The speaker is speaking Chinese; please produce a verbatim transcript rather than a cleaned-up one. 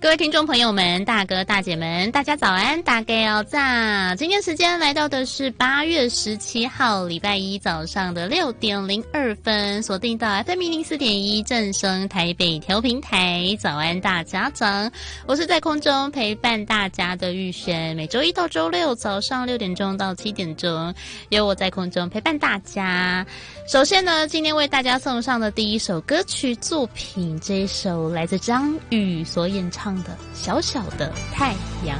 各位听众朋友们，大哥大姐们，大家早安，大家要早。今天时间来到的是八月十七号礼拜一早上的六点零二分，锁定到 F M 零四点一正声台北调频台。早安大家早，我是在空中陪伴大家的玉璇，每周一到周六早上六点钟到七点钟，由我在空中陪伴大家。首先呢，今天为大家送上的第一首歌曲作品，这一首来自张宇所演唱的《小小的太阳》。